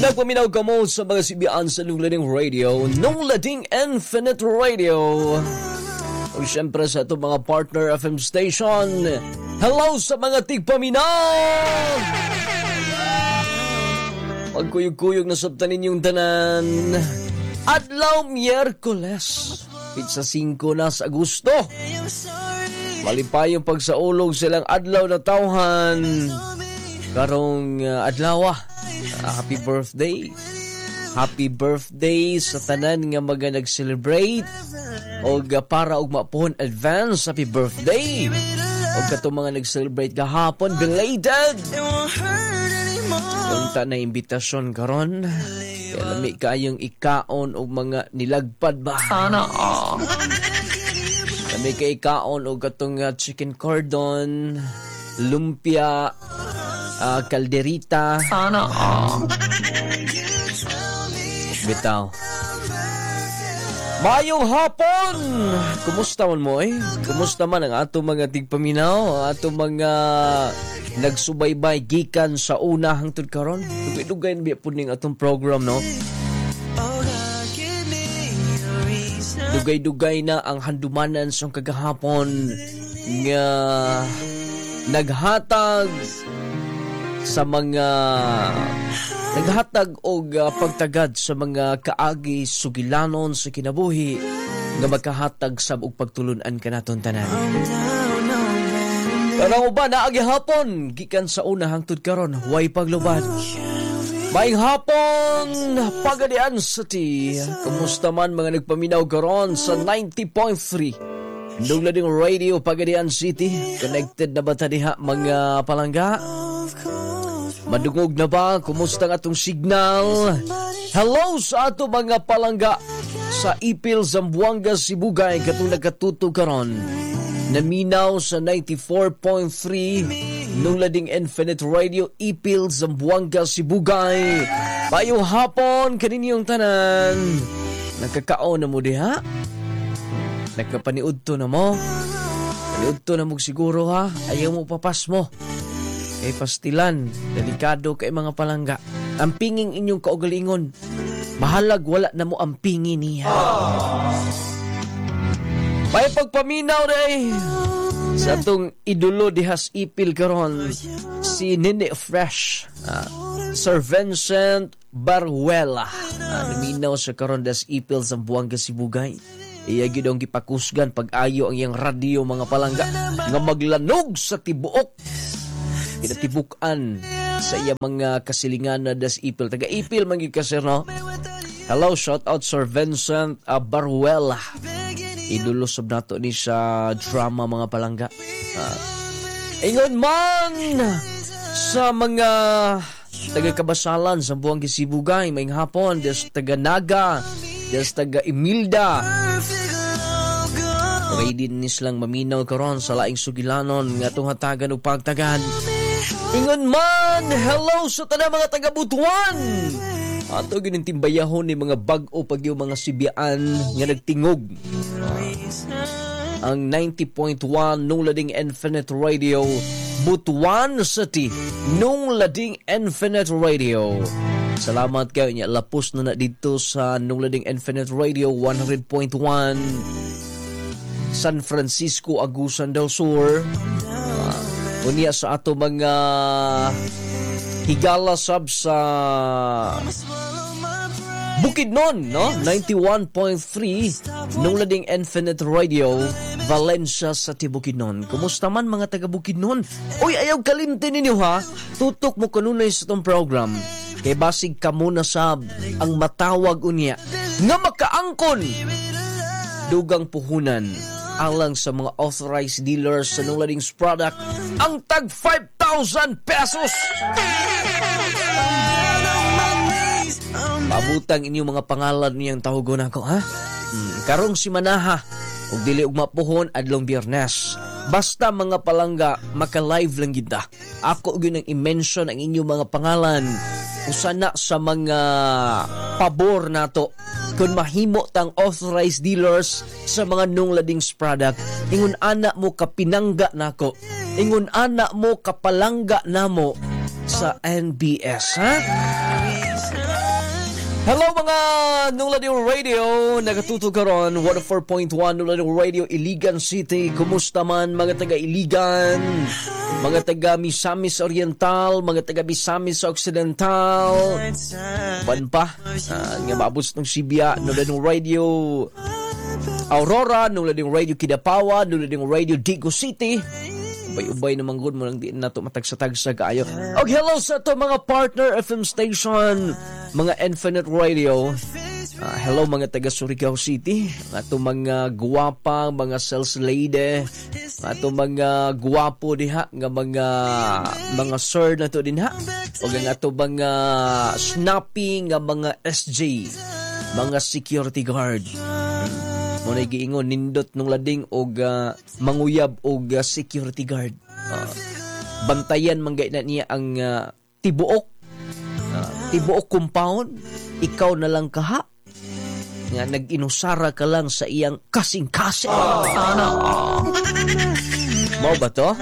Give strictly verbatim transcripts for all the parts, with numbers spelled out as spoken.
Nagpaminaw ka mo sa mga sibian sa Nung Lading Radio, Nung Lading Infinite Radio. O siyempre sa itong mga partner F M station. Hello sa mga tigpaminaw! Pagkuyog-kuyog na sabtanin yung tanan. Adlaw Miyerkules, pizza singko na sa Agosto. Malipay yung pagsaulog silang adlaw na tawhan. Karong uh, adlaw, uh, happy birthday. Happy birthday sa tanan nga mga nag-celebrate. O uh, para og mapon advance, happy birthday. O katong mga nag-celebrate kahapon, belated. Punta na imbitasyon karon. Kaya lami kayong ikaon o mga nilagpad ba? Sana oh. Lami kay ikaon o katong uh, chicken cordon, lumpia, uh, kalderita. Sana oh. Bitaw. Mayong hapon! Kumusta man mo eh? Kumusta man ang ato mga tigpaminaw? Ato mga nagsubaybay gikan sa una hangtod karon? Dugay-dugay na po ning atong program, no? Dugay-dugay na ang handumanan sa kagahapon nga naghatag sa mga naghatag og uh, pagtagad sa mga kaagi sugilanon sa kinabuhi nga magkahatag sa og pagtulunan kanaton tanan. Pero ba na agi hapon gikan sa una hangtod karon way paglubad. Maayong hapon Pagadian City. Kumusta man mga nagpaminaw karon sa ninety point three Nung Lading Radio Pagadian City. Connected na ba ta diha mga palangga? Madungog na ba? Kumusta nga atong signal? Hello sa ato mga palangga sa Ipil, Zamboanga, Sibugay katong nagkatuto karon. Naminaw sa ninety-four point three Nung Lading Infinite Radio, Ipil, Zamboanga, Sibugay. Bayong hapon kaninyong tanan. Nagkakaon na mo diha? Nagkapaniudto na mo? Paniudto na mo siguro ha? Ayaw mo papas mo. Kay pastilan, delikado kay mga palangga. Ang pinging inyong kaugalingon. Mahalag wala na mo ang pingin niya. May pagpaminaw day sa itong idolo dihas Ipil karon, si Nene Fresh, uh, Sir Vincent Baruela. Uh, naminaw sa karon dihas Ipil sa Zamboanga, Sibugay. Iya gidong gipakusgan pag-ayo ang iyang radio mga palangga nga maglanog sa tibuok. Kinatibukan sa iya mga kasilingan na das Ipil. Taga Ipil manggid ka sir, no? Hello, shout out Sir Vincent uh, Baruela. Idolo sab nato ni sa drama mga palangga. Uh, ingon man sa mga taga Kabasalan sa Buang Sibugay, maing hapon des taga Naga, des taga Imilda. Ready nis lang maminaw karon sa laing sugilanon nga atong hatagan og pagtagad. Ingon man, hello sa tanang mga taga-Butuan. Ato ginintimbayahon ni mga bag-o pag yung mga sibian nga nagtingog. Uh, ang ninety point one Nung Lading Infinite Radio, Butuan City, Nung Lading Infinite Radio. Salamat kayo niya. Lapos na na dito sa Nung Lading Infinite Radio, one hundred point one San Francisco, Agusan del Sur. Unya sa ato mga higala sab sa Bukidnon, no? ninety-one point three Nung Lading Infinite Radio, Valencia sa Bukidnon. Kumusta man mga taga Bukidnon? Uy, ayaw kalimtin ninyo ha. Tutok mo kanunay sa tong program. Kay basig ka muna sab ang matawag unya nga makaangkon dugang puhunan alang sa mga authorized dealers sa Nung Lading's product ang tag five thousand pesos. Pabutang inyong mga pangalan niyang tawagon ako, ha? Hmm, karong si Manaha ug dili ug mapuhon adlong Biyernes. Basta mga palangga maka-live lang kita. Ako gyud nang i-mention ang inyong mga pangalan usana sa mga pabor nato kung mahimo tang authorized dealers sa mga Nung Lading's product. Ingon ana mo kapinangga nako. Ingon ana mo kapalangga namo sa N B S, ha? Hello mga Nuladio Radio, nagatutog karon one oh four point one Nuladio Radio, Iligan City. Kumusta man mga taga Iligan, mga taga Misamis Oriental, mga taga Misamis Occidental, ban pa uh, nga mabos ng Sibya, Nuladio Radio Aurora, Nuladio Radio Kidapawan, Nuladio Radio Digo City. Ubay-ubay naman good mo lang di na ito matagsa-tagsa kaayo. Og hello sa ito mga partner F M station, mga Infinite Radio. Uh, hello mga taga Surigao City, ato mga guwapang mga sales lady, ato mga guwapo diha nga mga mga sir na to din ha. Og ang ato mga snappy nga mga S J, mga security guard. Mo na giingon nindot nung lading og uh, manguyab og uh, security guard. Uh, bantayan man na niya ang uh, tibuok. Uh, tibuok compound, ikaw na lang kaha. Nga nag-inusara ka lang sa iyang kasing-kasing. Oh. Sana. Mao ba to?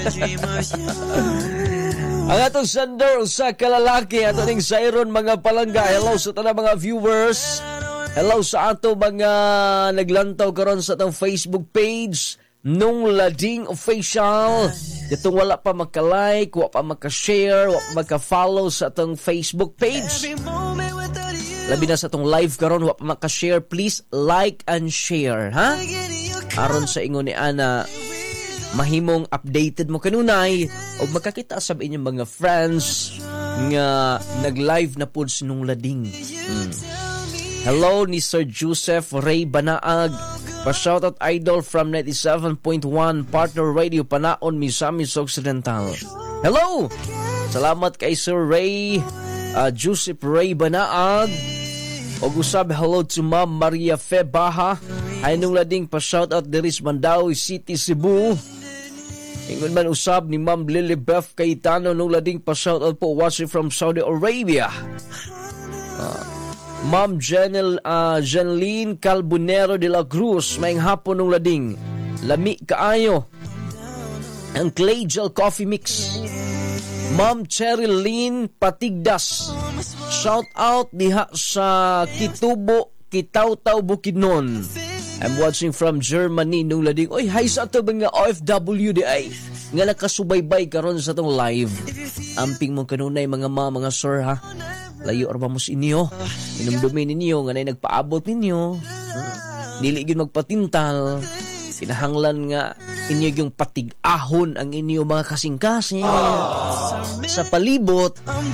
Ang atong sender sa kalalaki ato ning Siron mga palangga. Hello sa tanang mga viewers. Hello sa ato mga naglantaw karon sa atong Facebook page Nung Lading Official. Itong wala pa maka-like, wala pa maka-share, wala pa maka-follow sa atong Facebook page. Labi na sa atong live karon, wala pa maka-share, please like and share, ha? Aron sa ingon ni Ana, mahimong updated mo kanunay o makakita sa inyong mga friends nga nag-live na pod sa Nung Lading. Hmm. Hello ni Sir Joseph Ray Banaag. Pa-shoutout idol from ninety-seven point one Partner Radio Panaon, Misamis Occidental. Hello! Salamat kay Sir Ray uh, Joseph Ray Banaag. O gusab hello to Ma'am Maria Febaha. Ay nung lading pa-shoutout diris Mandawi City, Cebu. Ingon man usab ni Ma'am Lilibeth Cayetano nung lading pa-shoutout po watching from Saudi Arabia. Uh, Ma'am Janel, uh, Janlene Calbonero de la Cruz, mayang hapon nung lading. Lami kaayo ang Clay Gel Coffee Mix. Ma'am Cheryline Patigdas, shout out diha sa Kitubo, Kitaw-Taw, Bukidnon. I'm watching from Germany nung lading. Oy, hi sa ato mga O F W di ay nga nakasubaybay karon sa tong live. Amping mo kanunay mga ma, mga sir ha. Layo arba mo sa inyo. Inumdumin ninyo nga na nagpaabot ninyo. Dili gyud magpatintal. Kinahanglan nga inyo yung patig-ahon ang inyo mga kasing-kasing sa palibot.